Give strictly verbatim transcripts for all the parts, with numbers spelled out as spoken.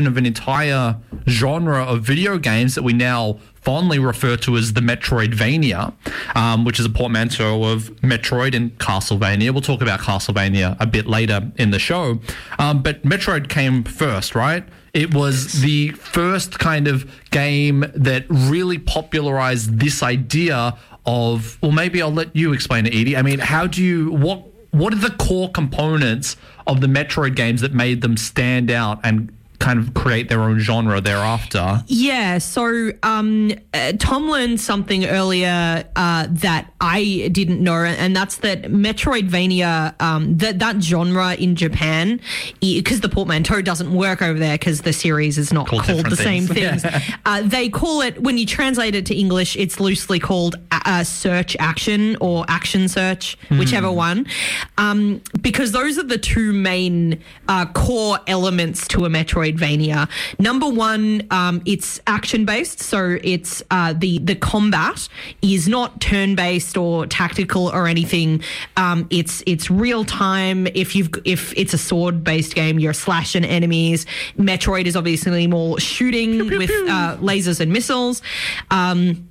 of an entire genre of video games that we now fondly refer to as the Metroidvania, um, which is a portmanteau of Metroid and Castlevania. We'll talk about Castlevania a bit later in the show. Um, but Metroid came first, right? It was the first kind of game that really popularized this idea of, well, maybe I'll let you explain it, Edie. I mean, how do you, what, what are the core components of the Metroid games that made them stand out and kind of create their own genre thereafter? Yeah, so um, uh, Tom learned something earlier uh, that I didn't know, and that's that Metroidvania, um, that that genre in Japan, because the portmanteau doesn't work over there because the series is not called, called the things. same things. uh, they call it, when you translate it to English, it's loosely called uh, search action or action search, mm. whichever one, um, because those are the two main uh, core elements to a Metroid. Metroidvania. Number one, um, it's action-based, so it's uh, the the combat is not turn-based or tactical or anything. Um, it's it's real time. If you've if it's a sword-based game, you're slashing enemies. Metroid is obviously more shooting pew, pew, with pew. Uh, lasers and missiles. Um,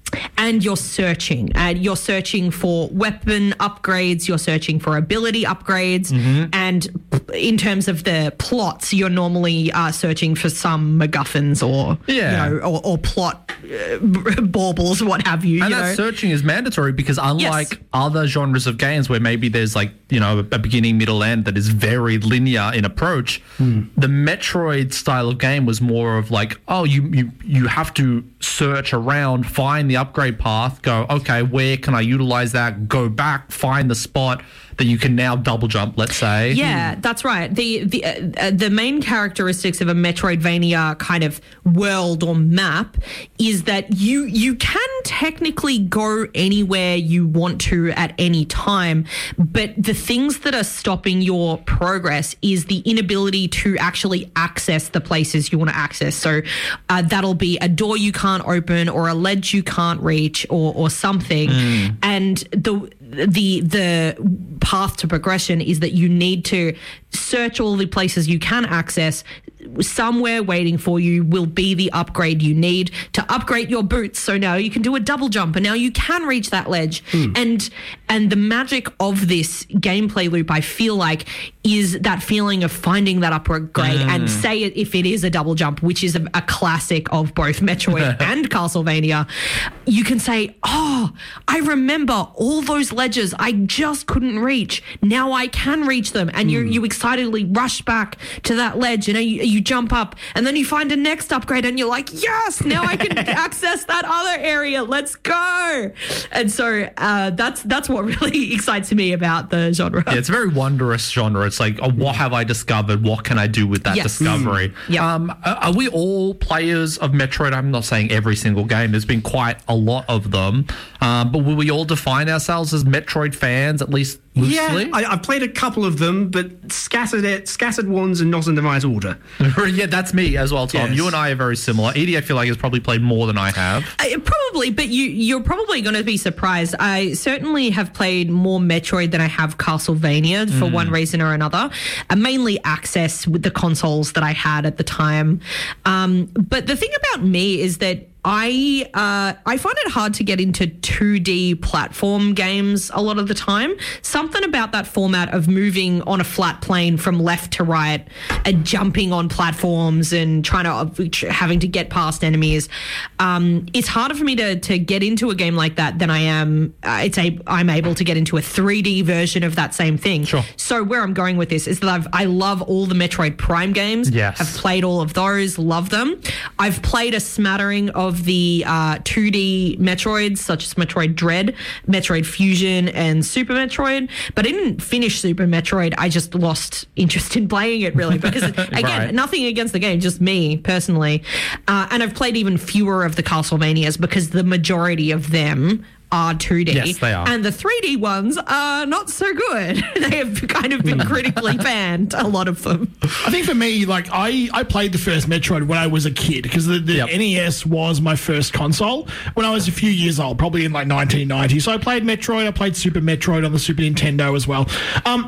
And you're searching, and you're searching for weapon upgrades, you're searching for ability upgrades, mm-hmm. and in terms of the plots, you're normally uh, searching for some MacGuffins or yeah. you know, or, or plot uh, baubles, what have you. And you that know? searching is mandatory because unlike yes. other genres of games where maybe there's like, you know, a beginning, middle, end that is very linear in approach, mm. the Metroid style of game was more of like, oh, you you you have to search around, find the upgrade path, go, okay, where can I utilize that? Go back, find the spot that you can now double jump, let's say. Yeah, that's right. The the uh, the main characteristics of a Metroidvania kind of world or map is that you you can technically go anywhere you want to at any time, but the things that are stopping your progress is the inability to actually access the places you want to access. So uh, that'll be a door you can't open or a ledge you can't reach or or something. Mm. And the the the path to progression is that you need to search all the places you can access. Somewhere waiting for you will be the upgrade you need to upgrade your boots. So now you can do a double jump and now you can reach that ledge. Mm. And and the magic of this gameplay loop, I feel like, is that feeling of finding that upgrade mm. and say it if it is a double jump, which is a, a classic of both Metroid and Castlevania. You can say, oh, I remember all those ledges I just couldn't reach. Now I can reach them. And mm. you you excitedly rush back to that ledge and you, you jump up and then you find a next upgrade and you're like, yes, now I can access that other area. Let's go. And so uh, that's that's what really excites me about the genre. Yeah, it's a very wondrous genre. It's like, oh, what have I discovered? What can I do with that yes. discovery? Mm. Yep. Um, are we all players of Metroid? I'm not saying every single game. There's been quite a lot of them. Um, but will we all define ourselves as Metroid fans, at least loosely? Yeah, I, I've played a couple of them, but scattered scattered ones and not in the right order. Yeah, that's me as well, Tom. Yes. You and I are very similar. Edie, I feel like, has probably played more than I have. Uh, probably, but you, you're probably going to be surprised. I certainly have played more Metroid than I have Castlevania for mm. one reason or another. Uh, mainly access with the consoles that I had at the time. Um, but the thing about me is that I uh, I find it hard to get into two D platform games a lot of the time. Something about that format of moving on a flat plane from left to right and jumping on platforms and trying to having to get past enemies. Um, it's harder for me to to get into a game like that than I am. Uh, it's a I'm able to get into a three D version of that same thing. Sure. So where I'm going with this is that I've, I love all the Metroid Prime games. Yes. I've played all of those. Love them. I've played a smattering of Of the uh, two D Metroids, such as Metroid Dread, Metroid Fusion, and Super Metroid, but I didn't finish Super Metroid. I just lost interest in playing it, really, because, again, right. nothing against the game, just me, personally. Uh, and I've played even fewer of the Castlevanias because the majority of them are two D. Yes, they are. And the three D ones are not so good. They have kind of been critically banned, a lot of them. I think for me, like, I, I played the first Metroid when I was a kid because the, the yep. N E S was my first console when I was a few years old, probably in like nineteen ninety. So I played Metroid, I played Super Metroid on the Super Nintendo as well. Um,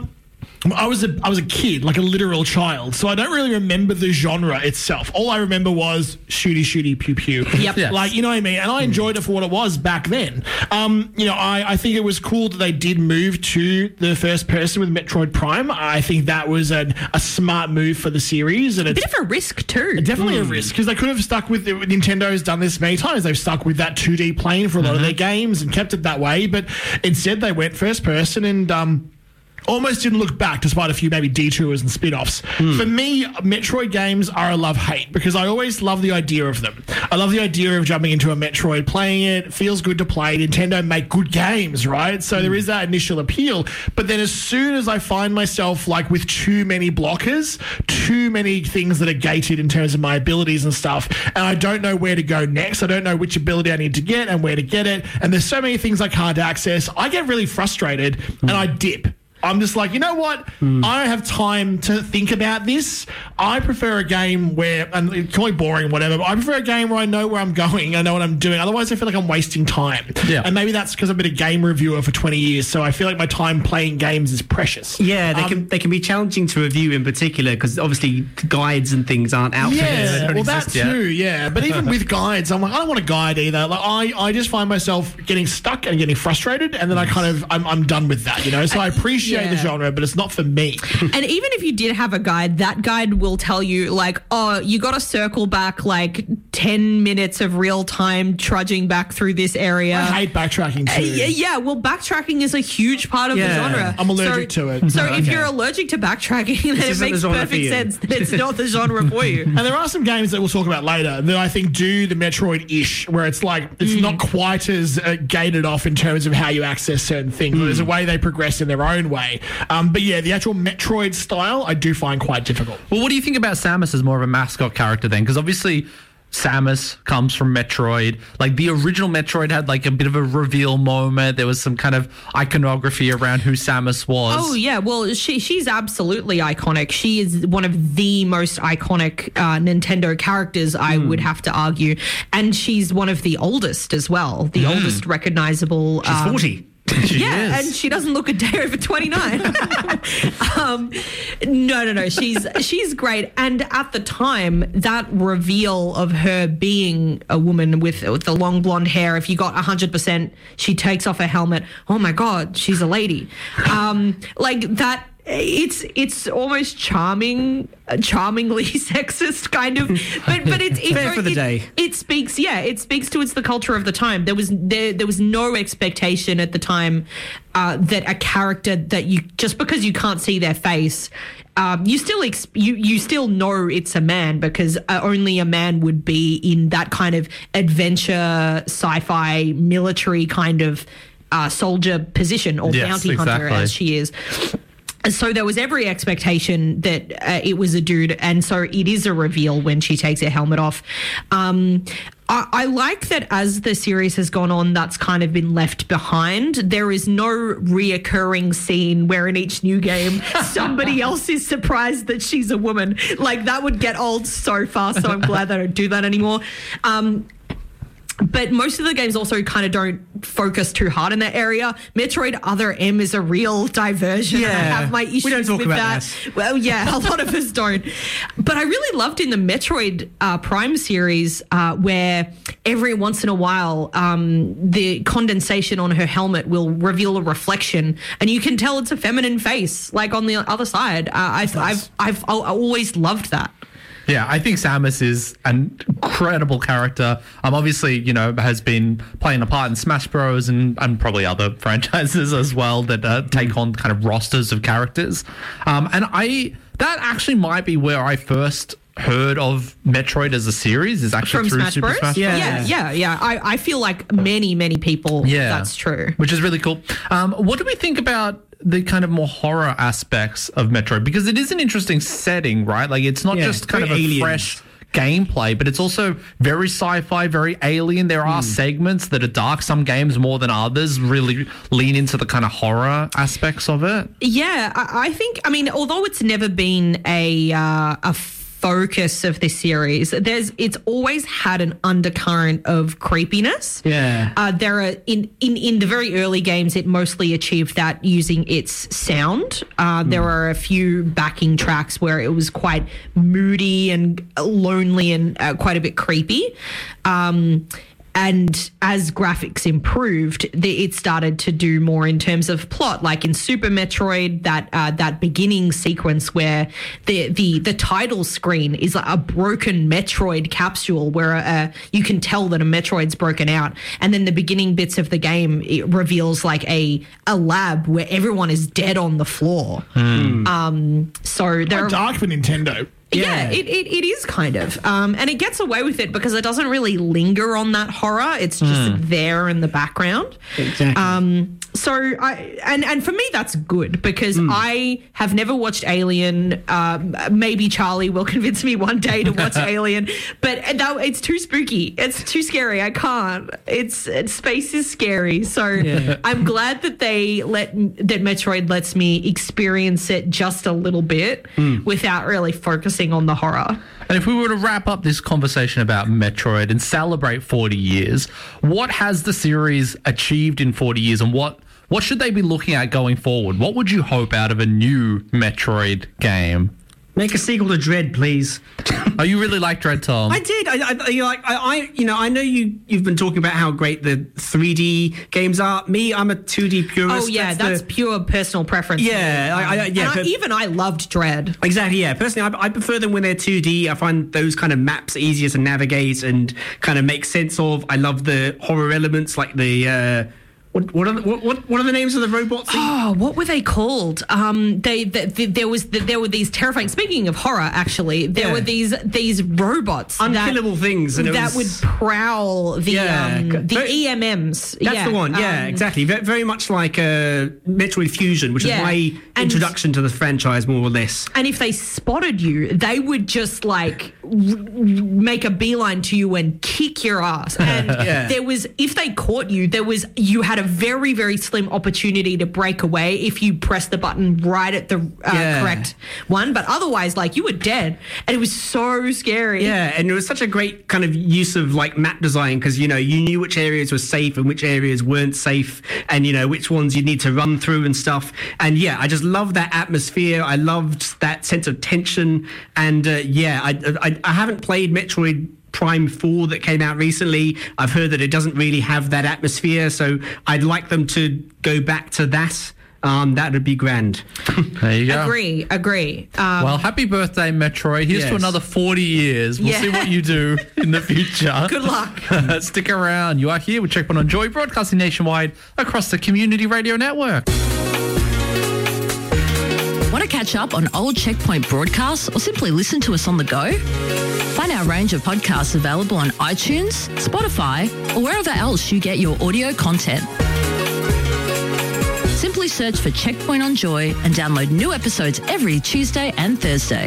I was a I was a kid, like a literal child, so I don't really remember the genre itself. All I remember was shooty, shooty, pew, pew. Yep. Yes. Like, you know what I mean? And I enjoyed it for what it was back then. Um, you know, I, I think it was cool that they did move to the first person with Metroid Prime. I think that was a, a smart move for the series. And A it's bit of a risk too. definitely a risk because they could have stuck with it. Nintendo's done this many times. They've stuck with that two D plane for a lot of their games and kept it that way. But instead, they went first person and um, almost didn't look back, despite a few maybe detours and spin-offs. Mm. For me, Metroid games are a love-hate because I always love the idea of them. I love the idea of jumping into a Metroid, playing it. It feels good to play. Nintendo make good games, right? So mm. there is that initial appeal. But then as soon as I find myself like with too many blockers, too many things that are gated in terms of my abilities and stuff, and I don't know where to go next. I don't know which ability I need to get and where to get it. And there's so many things I can't access. I get really frustrated mm. and I dip. I'm just like, you know what? Mm. I don't have time to think about this. I prefer a game where, and it can be boring, whatever, but I prefer a game where I know where I'm going, I know what I'm doing. Otherwise, I feel like I'm wasting time. Yeah. And maybe that's because I've been a game reviewer for twenty years, so I feel like my time playing games is precious. Yeah, they Um, can they can be challenging to review in particular because obviously guides and things aren't out there. They Yeah, don't well, that exist yet. too, yeah. But even with guides, I'm like, I don't want a guide either. Like, I, I just find myself getting stuck and getting frustrated, and then I kind of, I'm, I'm done with that, you know? So I appreciate Yeah. the genre, but it's not for me. And even if you did have a guide, that guide will tell you, like, oh, you got to circle back like ten minutes of real time trudging back through this area. I hate backtracking Uh, too. yeah, yeah, well, backtracking is a huge part of Yeah. the genre. I'm allergic so, to it. So if Okay. you're allergic to backtracking, then it isn't the makes genre for perfect you. sense that it's not the genre for you. And there are some games that we'll talk about later that I think do the Metroid-ish, where it's like, it's not quite as uh, gated off in terms of how you access certain things. There's a way they progress in their own way. Um, but yeah, the actual Metroid style, I do find quite difficult. Well, what do you think about Samus as more of a mascot character then? Because obviously Samus comes from Metroid. Like the original Metroid had like a bit of a reveal moment. There was some kind of iconography around who Samus was. Oh yeah, well she she's absolutely iconic. She is one of the most iconic uh, Nintendo characters, I would have to argue, and she's one of the oldest as well, the oldest recognizable. She's um, forty. She yeah, is. and she doesn't look a day over twenty-nine. um, no, no, no. She's she's great. And at the time, that reveal of her being a woman with, with the long blonde hair, if you got one hundred percent, she takes off her helmet. Oh my God, she's a lady. Um, like that. It's it's almost charming, uh, charmingly sexist kind of, but but it's it, Fair for the it, day. It speaks, yeah, it speaks to it's the culture of the time. There was there there was no expectation at the time uh, that a character that you just because you can't see their face, um, you still ex- you you still know it's a man because uh, only a man would be in that kind of adventure, sci-fi, military kind of uh, soldier position or Yes, bounty hunter exactly. as she is. So there was every expectation that uh, it was a dude, and so it is a reveal when she takes her helmet off. Um, I, I like that as the series has gone on, that's kind of been left behind. There is no reoccurring scene where in each new game somebody else is surprised that she's a woman. Like that would get old so fast, so I'm glad they don't do that anymore. Um, But most of the games also kind of don't focus too hard in that area. Metroid Other M is a real diversion. Yeah. I have my issues We don't talk with about that. that. Well, yeah, a lot of us don't. But I really loved in the Metroid uh, Prime series uh, where every once in a while um, the condensation on her helmet will reveal a reflection, and you can tell it's a feminine face, like on the other side. Uh, I've, I've, I've, I've always loved that. Yeah, I think Samus is an incredible character. Um, obviously, you know, has been playing a part in Smash Bros. and, and probably other franchises as well that uh, take on kind of rosters of characters. Um, and I that actually might be where I first heard of Metroid as a series is actually From through Smash Super Bros? Smash Bros. Yeah. Yeah, yeah, yeah. I, I feel like many, many people, Yeah, that's true. which is really cool. Um, what do we think about the kind of more horror aspects of Metroid? Because it is an interesting setting, right? Like it's not Yeah, just kind of very a aliens. fresh gameplay, but it's also very sci-fi, very alien. There are segments that are dark. Some games more than others really lean into the kind of horror aspects of it. Yeah, I, I think, I mean, although it's never been a uh, a focus of this series. There's it's always had an undercurrent of creepiness. Yeah. Uh, there are in, in in the very early games, it mostly achieved that using its sound. Uh, there Hmm. were a few backing tracks where it was quite moody and lonely and uh, quite a bit creepy. Um, And as graphics improved, the, it started to do more in terms of plot, like in Super Metroid, that uh, that beginning sequence where the, the the title screen is like a broken Metroid capsule, where uh, you can tell that a Metroid's broken out, and then the beginning bits of the game it reveals like a a lab where everyone is dead on the floor. Um, so there Quite are. dark for Nintendo. Yeah, Yeah. it, it, it is kind of. Um, and it gets away with it because it doesn't really linger on that horror. It's just there in the background. Exactly. Um, so I and, and for me that's good because I have never watched Alien. Um, maybe Charlie will convince me one day to watch Alien, but that, it's too spooky. It's too scary. I can't. It's, it's space is scary. So I'm glad that they let that Metroid lets me experience it just a little bit without really focusing on the horror. And if we were to wrap up this conversation about Metroid and celebrate forty years, what has the series achieved in forty years, and what what should they be looking at going forward? What would you hope out of a new Metroid game? Make a sequel to Dread, please. Oh, you really like Dread, Tom? I did. I, I, you know, like, I, I, you know, I know you. You've been talking about how great the three D games are. Me, I'm a two D purist. Oh yeah, that's, the- pure personal preference. Yeah, I- I- yeah, And I, but- even I loved Dread. Exactly, yeah. Personally, I, I prefer them when they're two D. I find those kind of maps easier to navigate and kind of make sense of. I love the horror elements, like the uh, what what are the, what, what what are the names of the robots? Oh, what were they called? Um, they, the, the, there was the, there were these terrifying. Speaking of horror, actually, there Yeah. were these these robots, Unkillable that, things, and it that was- would prowl the Yeah, um, the very- E M Ms. That's yeah, the one. Yeah, um, exactly. Ve- Very much like uh, Metroid Fusion, which Yeah, is my and- introduction to the franchise, more or less. And if they spotted you, they would just like r- make a beeline to you and kick your ass. And Yeah. there was, if they caught you, there was, you had a very, very slim opportunity to break away if you pressed the button right at the uh, Yeah. correct one. But otherwise, like, you were dead. And it was so scary. Yeah, and it was such a great kind of use of like map design because you know you knew which areas were safe and which areas weren't safe, and you know which ones you need to run through and stuff. And yeah, I just loved that atmosphere. I loved that sense of tension. And uh, yeah, I, I I haven't played Metroid Prime four that came out recently. I've heard that it doesn't really have that atmosphere, so I'd like them to go back to that. Um, that would be grand. There you go. Agree, agree. Um, Well, happy birthday, Metroid. Here's to Yes. another forty years. We'll Yeah. see what you do in the future. Good luck. Stick around. You are here with Checkpoint on Joy, broadcasting nationwide across the Community Radio Network. Want to catch up on old Checkpoint broadcasts or simply listen to us on the go? Find our range of podcasts available on iTunes, Spotify, or wherever else you get your audio content. Simply search for Checkpoint on Joy and download new episodes every Tuesday and Thursday.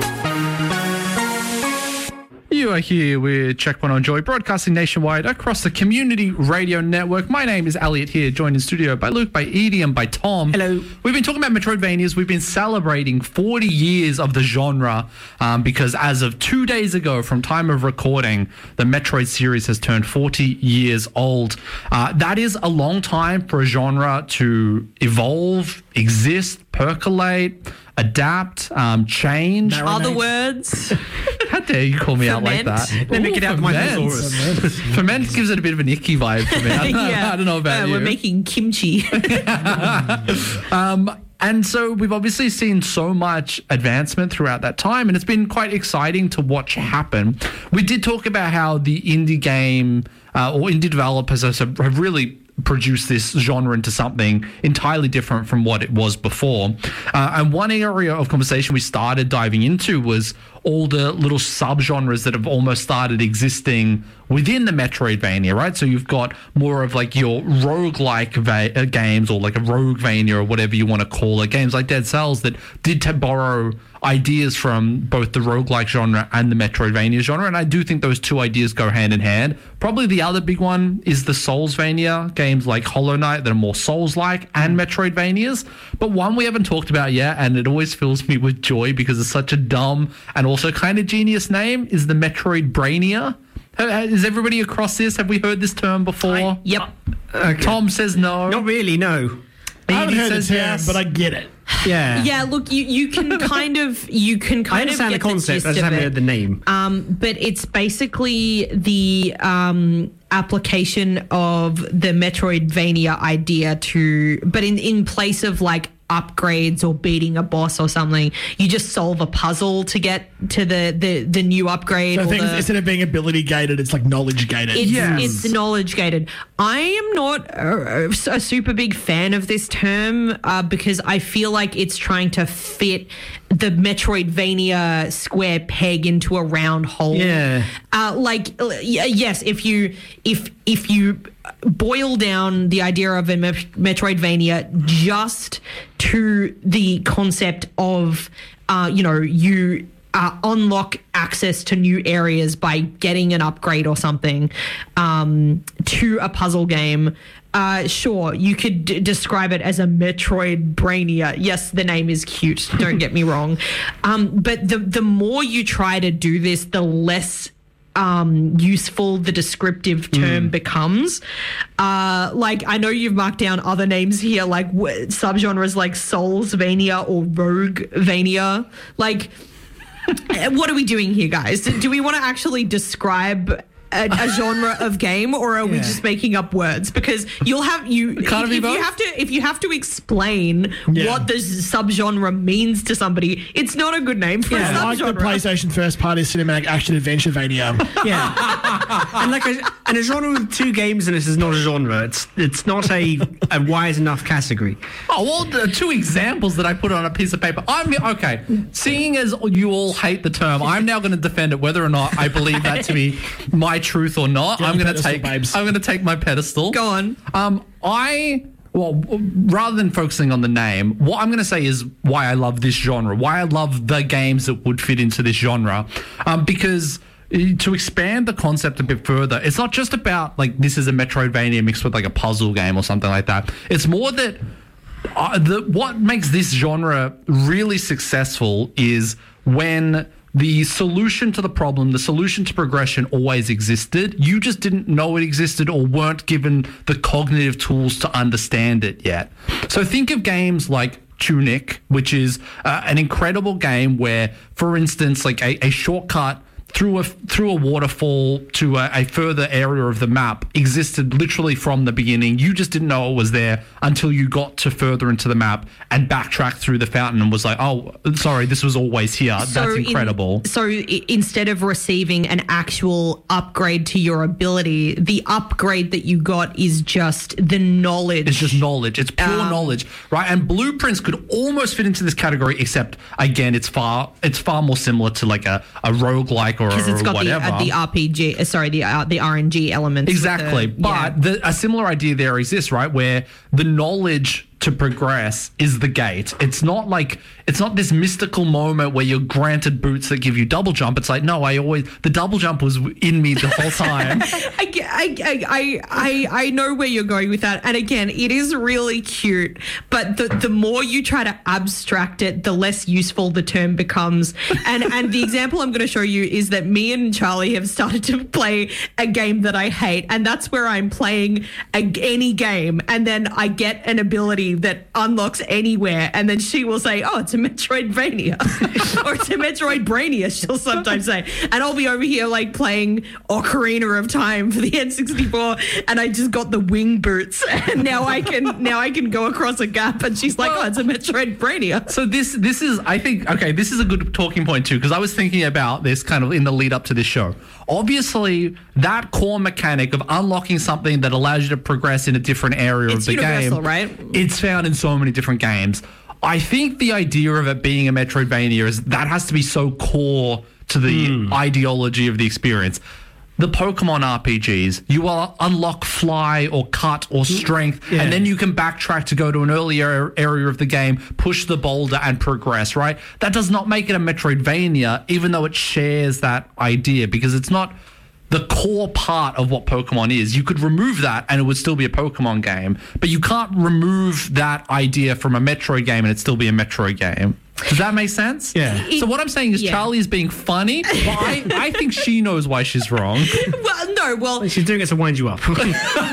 You are here with Checkpoint on Joy, broadcasting nationwide across the Community Radio Network. My name is Elliot here, joined in studio by Luke, by Edie, and by Tom. Hello. We've been talking about Metroidvanias. We've been celebrating forty years of the genre um, because as of two days ago, from time of recording, the Metroid series has turned forty years old. Uh, that is a long time for a genre to evolve, exist, percolate, adapt, um, change. Other words. How dare you call me out like Ferment. that? Let me get out my ferment. thesaurus. Ferment gives it a bit of an icky vibe for me. I don't, I don't know about Uh, you. We're making kimchi. Um, and so we've obviously seen so much advancement throughout that time, and it's been quite exciting to watch happen. We did talk about how the indie game uh, or indie developers have have really produced this genre into something entirely different from what it was before. Uh, and one area of conversation we started diving into was all the little subgenres that have almost started existing within the Metroidvania, right? So you've got more of like your roguelike va- uh, games, or like a Roguevania, or whatever you want to call it, games like Dead Cells that did to borrow ideas from both the roguelike genre and the Metroidvania genre, and I do think those two ideas go hand in hand. Probably the other big one is the Soulsvania games like Hollow Knight that are more Souls-like and Metroidvanias, but one we haven't talked about yet, and it always fills me with joy because it's such a dumb and also kind of genius name is the Metroid Brainia. Is everybody across this? Have we heard this term before? Yep. Okay. Tom says no. Not really, no. I haven't Edie heard the says term, yes. but I get it. Yeah. Yeah, look, you, you can kind of you can I kind of understand the get concept. gist I just of haven't it. heard the name. Um, but it's basically the um, application of the Metroidvania idea to, but in, in place of like upgrades or beating a boss or something, you just solve a puzzle to get to the the, the new upgrade. So or things, the, instead of being ability gated, it's like knowledge gated. It's, Yes. it's knowledge gated. I am not a, a super big fan of this term uh, because I feel like it's trying to fit the Metroidvania square peg into a round hole. Yeah. Uh, like, uh, y- yes, if you if if you boil down the idea of a Met- Metroidvania just to the concept of, uh, you know, you uh, unlock access to new areas by getting an upgrade or something um, to a puzzle game. Uh, sure, you could d- describe it as a Metroid Brainia. Yes, the name is cute. Don't get me wrong. Um, but the the more you try to do this, the less um, useful the descriptive term Mm. becomes. Uh, like, I know you've marked down other names here, like w- subgenres like Soulsvania or Roguevania. Like, what are we doing here, guys? Do, do we want to actually describe a, a genre of game, or are we Yeah. just making up words? Because you'll have you Can't it if, be if you both? have to if you have to explain Yeah. what the subgenre means to somebody, it's not a good name for Yeah, a I like the subgenre. PlayStation first party cinematic action adventure Vania. Yeah. and like a, and a genre with two games in it is not a genre. It's it's not a, a wise enough category. Oh, well, the two examples that I put on a piece of paper. I'm okay. Seeing as you all hate the term, I'm now going to defend it, whether or not I believe that to be my truth or not. Get I'm your going to pedestal, take. babes. I'm going to take my pedestal. Go on. Um, I. Well, rather than focusing on the name, what I'm going to say is why I love this genre, why I love the games that would fit into this genre, um, because to expand the concept a bit further, it's not just about like this is a Metroidvania mixed with like a puzzle game or something like that. It's more that uh, the what makes this genre really successful is when the solution to the problem, the solution to progression always existed. You just didn't know it existed or weren't given the cognitive tools to understand it yet. So think of games like Tunic, which is uh, an incredible game where, for instance, like a, a shortcut through a through a waterfall to a, a further area of the map existed literally from the beginning. You just didn't know it was there until you got to further into the map and backtracked through the fountain and was like, oh, sorry, this was always here. So That's in- incredible. so I- instead of receiving an actual upgrade to your ability, the upgrade that you got is just the knowledge. It's just knowledge. It's pure Um, knowledge, right? And Blueprints could almost fit into this category, except again, it's far it's far more similar to like a, a roguelike or, because it's or got the, whatever. uh, the R P G, uh, sorry, the uh, the R N G elements. with Exactly. the- but yeah. the, a similar idea there exists, right? Where the knowledge to progress is the gate. It's not like, it's not this mystical moment where you're granted boots that give you double jump. It's like, no, I always, the double jump was in me the whole time. I, ge- I, I, I, I know where you're going with that. And again, it is really cute, but the, the more you try to abstract it, the less useful the term becomes. And and the example I'm going to show you is that me and Charlie have started to play a game that I hate. And that's where I'm playing a, any game. And then I get an ability that unlocks anywhere. And then she will say, oh, it's a Metroidvania. Or it's a Metroid Brainia, she'll sometimes say. And I'll be over here like playing Ocarina of Time for the N sixty-four, and I just got the wing boots, and now I can now I can go across a gap, and she's like, "Oh, it's a Metroid Brainia." So this this is I think okay this is a good talking point too, because I was thinking about this kind of in the lead up to this show. Obviously, that core mechanic of unlocking something that allows you to progress in a different area It's of the universal, game, right? It's found in so many different games. I think the idea of it being a Metroidvania is that has to be so core to the ideology of the experience. The Pokemon R P Gs, you will unlock fly or cut or strength, Yeah. and then you can backtrack to go to an earlier area of the game, push the boulder and progress, right? That does not make it a Metroidvania, even though it shares that idea, because it's not the core part of what Pokemon is. You could remove that and it would still be a Pokemon game, but you can't remove that idea from a Metroid game and it'd still be a Metroid game. Does that make sense? Yeah. So what I'm saying is Yeah. Charlie is being funny, but I, I think she knows why she's wrong. Well, no, well, She's doing it to wind you up. but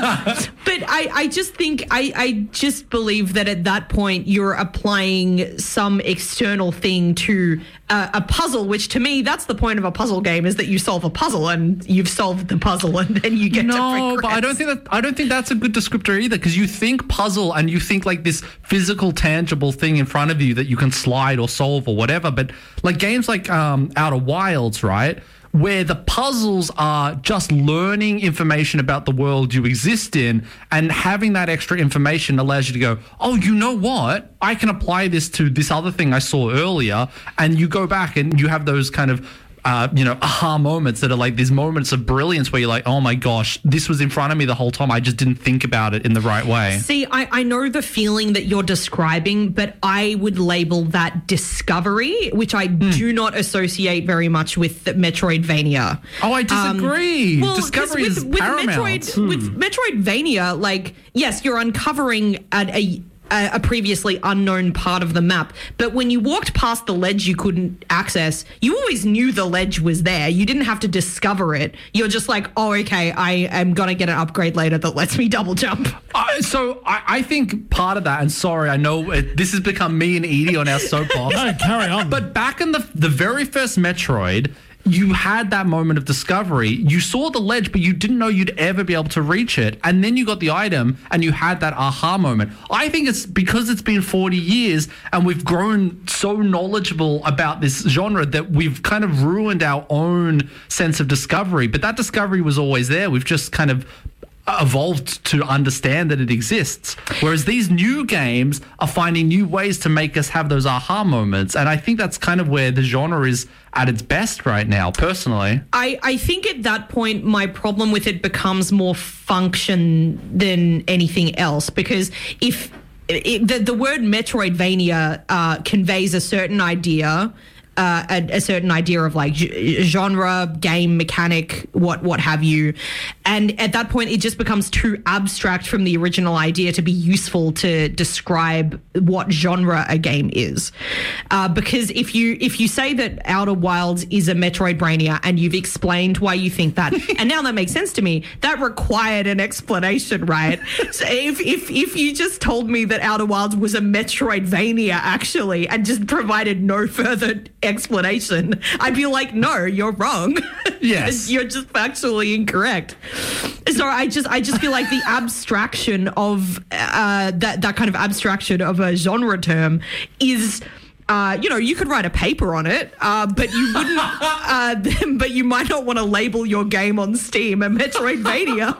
I, I just think I, I just believe that at that point you're applying some external thing to uh, a puzzle, which to me that's the point of a puzzle game, is that you solve a puzzle and you've solved the puzzle and then you get to No, progress. but I don't think that I don't think that's a good descriptor either, because you think puzzle and you think like this physical, tangible thing in front of you that you can slide or solve or whatever. But like games like um, Outer Wilds, right, where the puzzles are just learning information about the world you exist in, and having that extra information allows you to go, oh, you know what? I can apply this to this other thing I saw earlier, and you go back and you have those kind of Uh, you know, aha moments that are like these moments of brilliance where you're like, oh my gosh, this was in front of me the whole time. I just didn't think about it in the right way. See, I, I know the feeling that you're describing, but I would label that discovery, which I Hmm. do not associate very much with the Metroidvania. Oh, I disagree. Um, well, 'cause Discovery with, is with paramount. Metroid, With Metroidvania, like, yes, you're uncovering at a a, a previously unknown part of the map. But when you walked past the ledge you couldn't access, you always knew the ledge was there. You didn't have to discover it. You're just like, oh, okay, I am going to get an upgrade later that lets me double jump. Uh, so I, I think part of that, and sorry, I know it, this has become me and Edie on our soapbox. No, carry on. But back in the the very first Metroid, you had that moment of discovery. You saw the ledge, but you didn't know you'd ever be able to reach it. And then you got the item and you had that aha moment. I think it's because it's been forty years and we've grown so knowledgeable about this genre that we've kind of ruined our own sense of discovery. But that discovery was always there. We've just kind of evolved to understand that it exists. Whereas these new games are finding new ways to make us have those aha moments. And I think that's kind of where the genre is at its best right now, personally. I, I think at that point, my problem with it becomes more function than anything else, because if it, the, the word Metroidvania uh, conveys a certain idea, Uh, a, a certain idea of like g- genre, game mechanic, what what have you, and at that point it just becomes too abstract from the original idea to be useful to describe what genre a game is. Uh, because if you if you say that Outer Wilds is a Metroidvania and you've explained why you think that, and now that makes sense to me, that required an explanation, right? So if if if you just told me that Outer Wilds was a Metroidvania actually and just provided no further explanation, I'd be like, no, you're wrong. Yes. You're just factually incorrect. So I just I just feel like the abstraction of uh, that that kind of abstraction of a genre term is, uh, you know, you could write a paper on it, uh, but you wouldn't. uh, but you might not want to label your game on Steam a Metroidvania.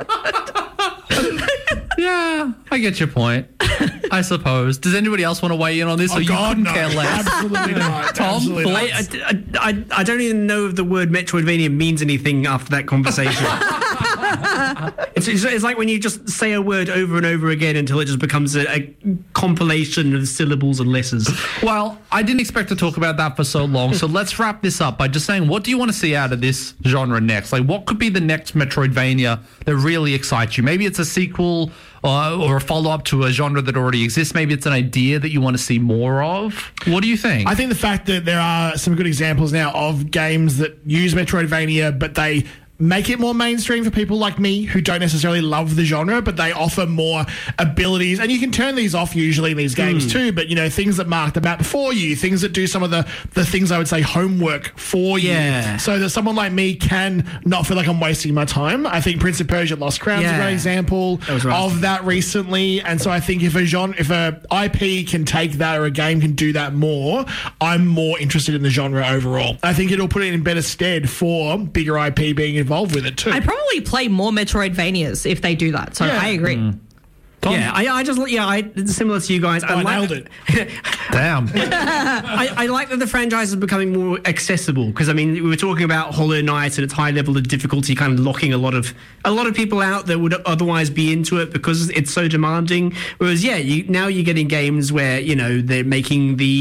Yeah, I get your point, I suppose. Does anybody else want to weigh in on this, Oh, or you God, couldn't no. care less? Absolutely not. Tom, Absolutely not. please. I, I, I, I don't even know if the word Metroidvania means anything after that conversation. it's, it's, it's like when you just say a word over and over again until it just becomes a, a compilation of syllables and letters. Well, I didn't expect to talk about that for so long, so let's wrap this up by just saying, what do you want to see out of this genre next? Like, what could be the next Metroidvania that really excites you? Maybe it's a sequel uh, or a follow-up to a genre that already exists. Maybe it's an idea that you want to see more of. What do you think? I think the fact that there are some good examples now of games that use Metroidvania, but they make it more mainstream for people like me who don't necessarily love the genre, but they offer more abilities. And you can turn these off usually in these games mm. too, but, you know, things that mark the map for you, things that do some of the, the things I would say homework for yeah. you. So that someone like me can not feel like I'm wasting my time. I think Prince of Persia Lost Crown is yeah. a great example that right. of that recently. And so I think if a genre, if a I P can take that or a game can do that more, I'm more interested in the genre overall. I think it'll put it in better stead for bigger I P being involved with it too. I'd probably play more Metroidvanias if they do that. So Yeah. I agree. Mm. Yeah, I, I just yeah, I similar to you guys. Oh, I like nailed that, it. Damn. I, I like that the franchise is becoming more accessible, because I mean we were talking about Hollow Knight and its high level of difficulty kind of locking a lot of a lot of people out that would otherwise be into it because it's so demanding. Whereas yeah, you, now you're getting games where you know they're making the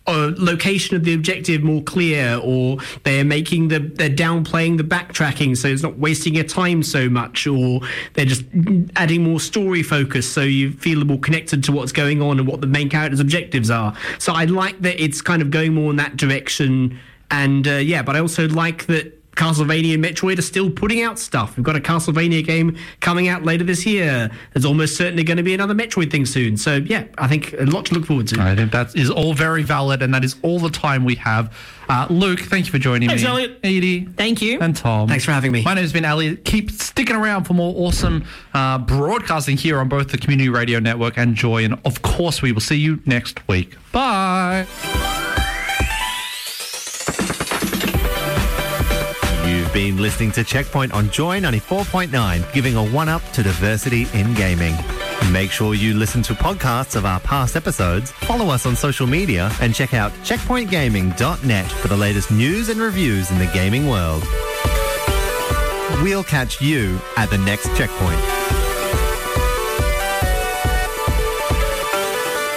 uh, location of the objective more clear, or they're making the they're downplaying the backtracking so it's not wasting your time so much, or they're just adding more story focus so you feel more connected to what's going on and what the main character's objectives are. So I like that it's kind of going more in that direction, and uh, yeah, but I also like that Castlevania and Metroid are still putting out stuff. We've got a Castlevania game coming out later this year. There's almost certainly going to be another Metroid thing soon. So, yeah, I think a lot to look forward to. I think that is all very valid, and that is all the time we have. Uh, Luke, thank you for joining Thanks, me. Elliot. Edie. Thank you. And Tom. Thanks for having me. My name's been Elliot. Keep sticking around for more awesome uh, broadcasting here on both the Community Radio Network and Joy. And, of course, we will see you next week. Bye. You've been listening to Checkpoint on Joy ninety-four point nine, giving a one-up to diversity in gaming. Make sure you listen to podcasts of our past episodes, follow us on social media, and check out checkpoint gaming dot net for the latest news and reviews in the gaming world. We'll catch you at the next Checkpoint.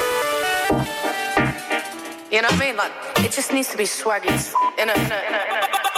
You know what I mean? Like, it just needs to be swaggy. In a, in a, in a, in a.